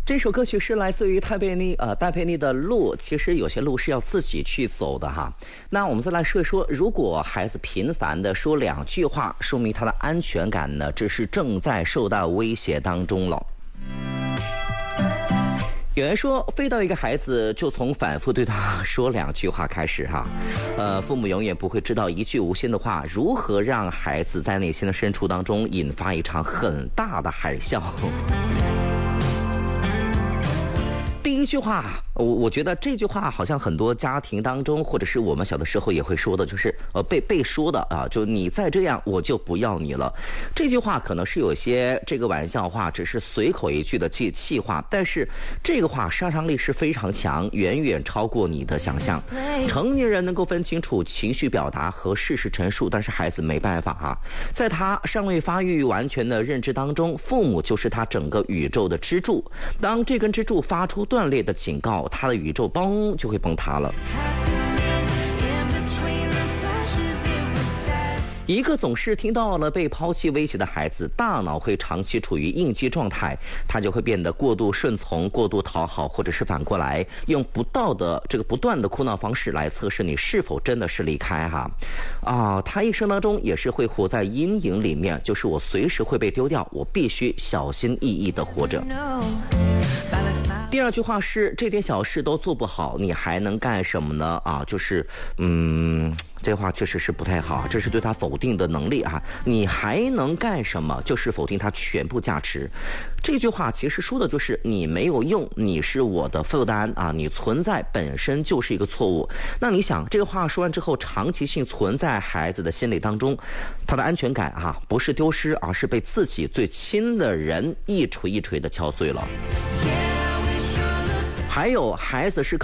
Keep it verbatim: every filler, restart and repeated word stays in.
这首歌曲是来自于戴佩妮，呃，戴佩妮的路，其实有些路是要自己去走的哈。那我们再来说一说，如果孩子频繁的说两句话，说明他的安全感呢，这是正在受到威胁当中了。有人说，飞到一个孩子就从反复对他说两句话开始哈，呃，父母永远不会知道一句无心的话如何让孩子在内心的深处当中引发一场很大的海啸。第一句话，我我觉得这句话好像很多家庭当中，或者是我们小的时候也会说的，就是呃被被说的啊，就你再这样我就不要你了。这句话可能是有些这个玩笑话，只是随口一句的气气话，但是这个话杀伤力是非常强，远远超过你的想象。成年人能够分清楚情绪表达和事实陈述，但是孩子没办法啊，在他尚未发育完全的认知当中，父母就是他整个宇宙的支柱。当这根支柱发出断裂的警告，他的宇宙崩就会崩塌了。一个总是听到了被抛弃威胁的孩子，大脑会长期处于应激状态，他就会变得过度顺从、过度讨好，或者是反过来用不道德这个不断的哭闹方式来测试你是否真的是离开哈。啊，他一生当中也是会活在阴影里面，就是我随时会被丢掉，我必须小心翼翼地活着。第二句话是，这点小事都做不好，你还能干什么呢？啊，就是嗯，这话确实是不太好，这是对他否定的能力啊。你还能干什么？就是否定他全部价值。这句话其实说的就是你没有用，你是我的负担啊，你存在本身就是一个错误。那你想，这个话说完之后，长期性存在孩子的心理当中，他的安全感啊，不是丢失，而是被自己最亲的人一锤一锤的敲碎了。还有孩子是